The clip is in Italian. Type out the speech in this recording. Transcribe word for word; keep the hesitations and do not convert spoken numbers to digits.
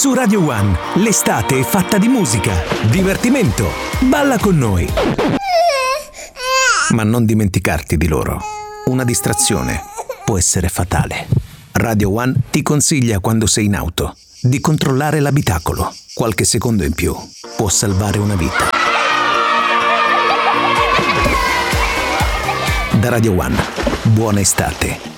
Su Radio One, l'estate è fatta di musica, divertimento. Balla con noi. Ma non dimenticarti di loro. Una distrazione può essere fatale. Radio One ti consiglia, quando sei in auto, di controllare l'abitacolo. Qualche secondo in più può salvare una vita. Da Radio One, buona estate.